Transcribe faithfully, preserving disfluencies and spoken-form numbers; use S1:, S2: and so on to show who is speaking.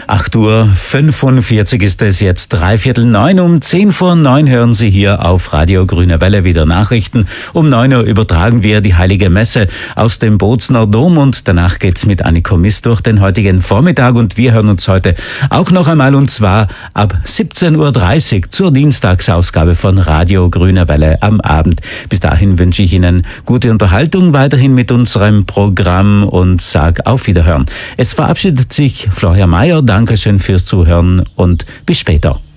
S1: acht Uhr fünfundvierzig ist es jetzt, dreiviertel neun. Um zehn vor neun hören Sie hier auf Radio Grüne Welle wieder Nachrichten. Um neun Uhr übertragen wir die Heilige Messe aus dem Bozner Dom und danach geht's mit Anniko Miss durch den heutigen Vormittag und wir hören uns heute auch noch einmal und zwar ab siebzehn Uhr dreißig zur Dienstagsausgabe von Radio Grüne Welle am Abend. Bis dahin wünsche ich Ihnen gute Unterhaltung weiterhin mit unserem Programm und sag auf Wiederhören. Es verabschiedet sich Florian Mayer. Dankeschön fürs Zuhören und bis später.